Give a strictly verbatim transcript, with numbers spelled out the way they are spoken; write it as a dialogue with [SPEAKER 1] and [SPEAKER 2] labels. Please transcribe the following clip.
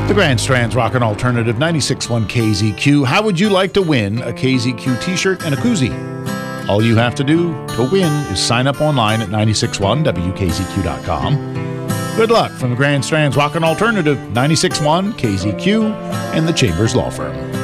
[SPEAKER 1] The Grand Strand's Rockin' Alternative ninety-six point one K Z Q. How would you like to win a K Z Q t-shirt and a koozie? All you have to do to win is sign up online at nine six one W K Z Q dot com. Good luck from the Grand Strand's Rockin' Alternative ninety-six point one K Z Q and the Chambers Law Firm.